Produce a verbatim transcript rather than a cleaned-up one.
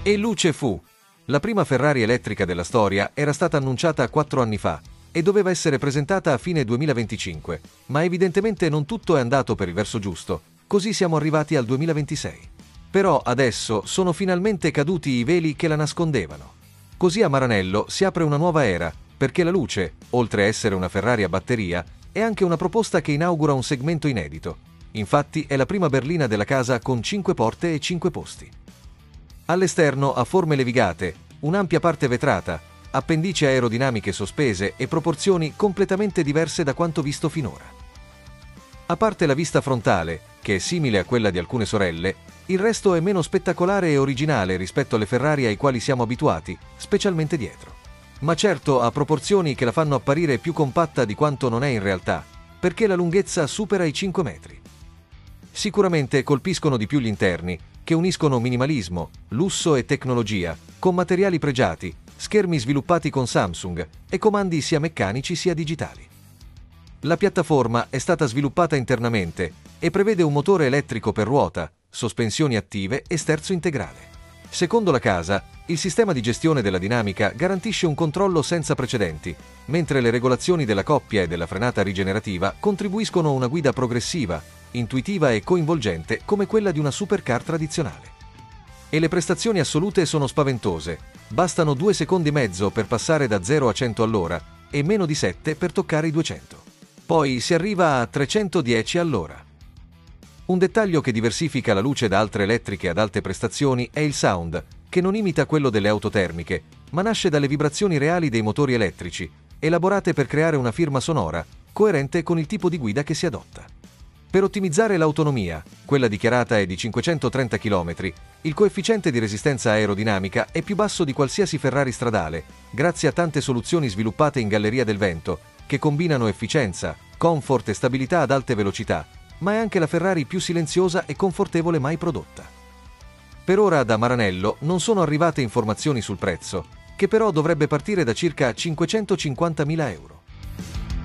E luce fu! La prima Ferrari elettrica della storia era stata annunciata quattro anni fa e doveva essere presentata a fine duemilaventicinque, ma evidentemente non tutto è andato per il verso giusto, così siamo arrivati al duemilaventisei. Però adesso sono finalmente caduti i veli che la nascondevano. Così a Maranello si apre una nuova era, perché la luce, oltre a essere una Ferrari a batteria, è anche una proposta che inaugura un segmento inedito. Infatti è la prima berlina della casa con cinque porte e cinque posti. All'esterno ha forme levigate, un'ampia parte vetrata, appendici aerodinamiche sospese e proporzioni completamente diverse da quanto visto finora. A parte la vista frontale, che è simile a quella di alcune sorelle, il resto è meno spettacolare e originale rispetto alle Ferrari ai quali siamo abituati, specialmente dietro. Ma certo ha proporzioni che la fanno apparire più compatta di quanto non è in realtà, perché la lunghezza supera i cinque metri. Sicuramente colpiscono di più gli interni, che uniscono minimalismo, lusso e tecnologia, con materiali pregiati, schermi sviluppati con Samsung e comandi sia meccanici sia digitali. La piattaforma è stata sviluppata internamente e prevede un motore elettrico per ruota, sospensioni attive e sterzo integrale. Secondo la casa, il sistema di gestione della dinamica garantisce un controllo senza precedenti, mentre le regolazioni della coppia e della frenata rigenerativa contribuiscono a una guida progressiva, intuitiva e coinvolgente come quella di una supercar tradizionale. E le prestazioni assolute sono spaventose, bastano due secondi e mezzo per passare da zero a cento all'ora e meno di sette per toccare i duecento. Poi si arriva a trecentodieci all'ora. Un dettaglio che diversifica la luce da altre elettriche ad alte prestazioni è il sound, che non imita quello delle auto termiche, ma nasce dalle vibrazioni reali dei motori elettrici, elaborate per creare una firma sonora, coerente con il tipo di guida che si adotta. Per ottimizzare l'autonomia, quella dichiarata è di cinquecentotrenta chilometri, il coefficiente di resistenza aerodinamica è più basso di qualsiasi Ferrari stradale, grazie a tante soluzioni sviluppate in galleria del vento, che combinano efficienza, comfort e stabilità ad alte velocità, ma è anche la Ferrari più silenziosa e confortevole mai prodotta. Per ora da Maranello non sono arrivate informazioni sul prezzo, che però dovrebbe partire da circa cinquecentocinquantamila euro.